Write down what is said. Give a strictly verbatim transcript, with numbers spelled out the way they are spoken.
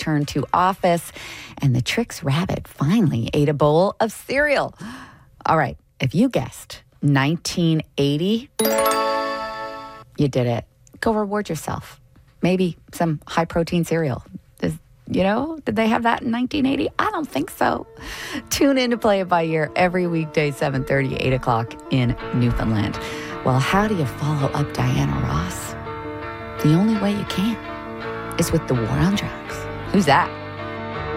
returned to office, and the Trix rabbit finally ate a bowl of cereal. All right, if you guessed nineteen eighty, you did it. Go reward yourself. Maybe some high-protein cereal. Does, you know, did they have that in nineteen eighty? I don't think so. Tune in to Play It By Ear every weekday, seven thirty, eight o'clock in Newfoundland. Well, how do you follow up Diana Ross? The only way you can is with the war on drugs. Who's that?